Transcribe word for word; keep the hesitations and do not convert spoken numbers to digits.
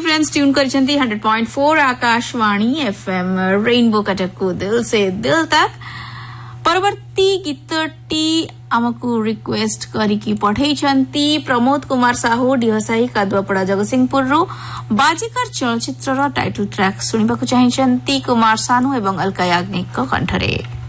Friends tune करछंती hundred point four Akashvani FM rainbow Cuttack को दिल से दिल तक। परवर्ती गीतटी आमको रिक्वेस्ट करिकी पठेइछंती प्रमोद कुमार साहू डिहसाई कादुआपड़ा जगतसिंहपुर रु बाजीकर चलचित्रर टाइटल ट्रैक सुनिबाकु चाहिछंती कुमार सानू एवं अलका याग्निक कंठरे।